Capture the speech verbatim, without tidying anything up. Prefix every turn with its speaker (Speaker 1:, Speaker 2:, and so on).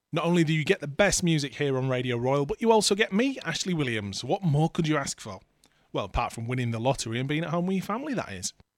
Speaker 1: Not only do you get the best music here on Radio Royal, but you also get me, Ashley Williams. What more could you ask for? Well, apart from winning the lottery and being at home with your family, that is.